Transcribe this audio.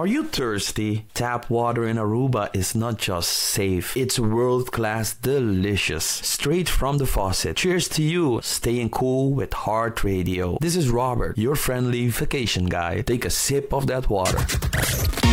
Are you thirsty? Tap water in Aruba is not just safe, it's world-class delicious. Straight from the faucet. Cheers to you, staying cool with Heart Radio. This is Robert, your friendly vacation guy. Take a sip of that water.